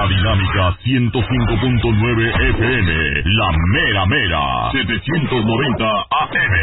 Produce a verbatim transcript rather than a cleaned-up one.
La Dinámica ciento cinco punto nueve F M, La Mera Mera, setecientos noventa A M.